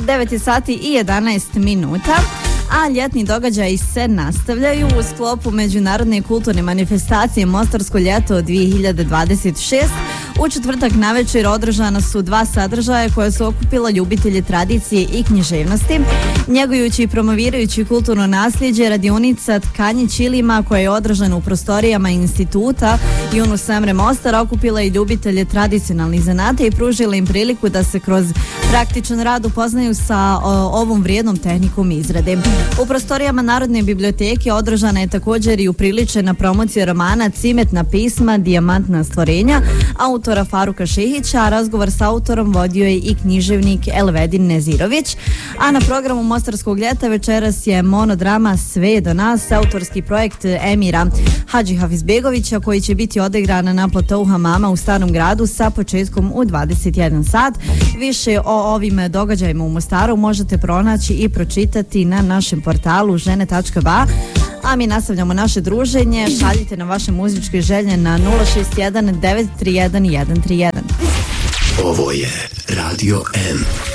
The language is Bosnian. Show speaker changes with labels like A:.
A: 9 sati i 11 minuta. A ljetni događaji se nastavljaju u sklopu međunarodne kulturne manifestacije Mostarsko ljeto 2026. U četvrtak navečer održana su 2 sadržaja koja su okupila ljubitelje tradicije i književnosti. Njegujući i promovirajući kulturno nasljeđe, radionica Tkanje ćilima koja je održana u prostorijama instituta Yunus Emre Mostar okupila i ljubitelje tradicionalnih zanata i pružila im priliku da se kroz praktičan rad upoznaju sa ovom vrijednom tehnikom izrade. U prostorijama Narodne biblioteke održana je također i upriličena promocija romana Cimetna pisma, dijamantna stvorenja autora Faruka Šehića, a razgovor s autorom vodio je i književnik Elvedin Nezirović. A na programu Mostarskog ljeta večeras je monodrama Sve do nas, autorski projekt Emira Hadži Hafizbegovića koji će biti odigran na platou Hamama u Starom gradu sa početkom u 21 sat. Više o ovim događajima u Mostaru možete pronaći i pročitati na našem portalu žene.ba. A mi nastavljamo naše druženje. Šaljite na vaše muzičke želje na 061 931 131.
B: Ovo je Radio M.